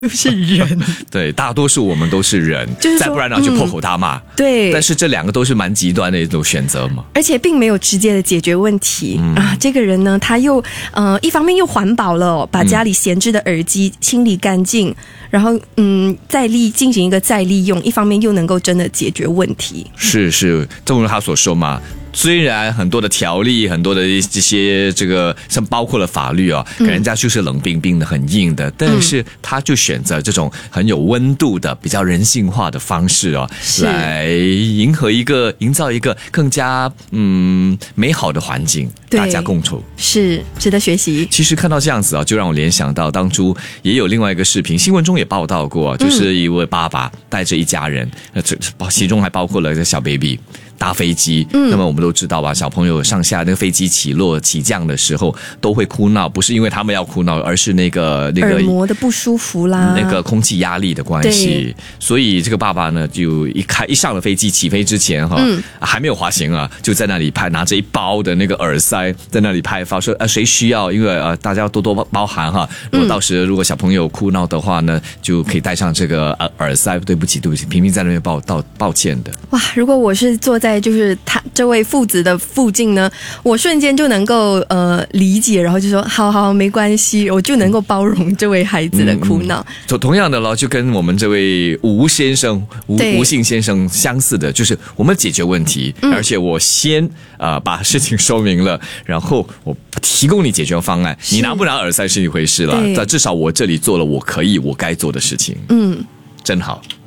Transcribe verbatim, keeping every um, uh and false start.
是人。 对，大多数我们都是人， 就是再不然呢就破口大骂、嗯。 对， 但是这两个都是蛮极端的一种选择嘛， 而且并没有直接的解决问题、嗯、啊。这个人呢，他又呃一方面又环保了、哦，把家里闲置的耳机清理干净，嗯、然后嗯再利进行一个再利用，一方面又能够真的解决问题。 是是，正如他所说嘛。虽然很多的条例，很多的这些这个，像包括了法律啊，给人家就是冷冰冰的、很硬的，但是他就选择这种很有温度的、比较人性化的方式啊，来迎合一个、营造一个更加嗯美好的环境，大家共处， 是值得学习。 其实看到这样子啊，就让我联想到当初也有另外一个视频，新闻中也报道过，就是一位爸爸带着一家人，呃，其中还包括了一个小 baby。搭飞机，嗯，那么我们都知道吧，小朋友上下那个飞机起落起降的时候都会哭闹，不是因为他们要哭闹，而是那个那个耳膜的不舒服啦， 那个空气压力的关系。所以这个爸爸呢，就一开一上了飞机，起飞之前哈、嗯，还没有滑行啊，就在那里拍，拿着一包的那个耳塞在那里拍发，说呃谁需要，因为呃大家要多多包涵哈。如果到时如果小朋友哭闹的话呢，就可以带上这个呃耳塞。对不起，对不起，平平在那边抱道抱歉的。 哇，如果我是坐在就是他这位父子的附近呢，我瞬间就能够呃理解，然后就说好好没关系，我就能够包容这位孩子的哭闹。 同、嗯、同样的咯，就跟我们这位吴先生吴吴姓先生相似的，就是我们解决问题，嗯、而且我先呃把事情说明了，然后我提供你解决方案，你拿不拿耳塞是一回事了，但至少我这里做了我可以我该做的事情，嗯，真好。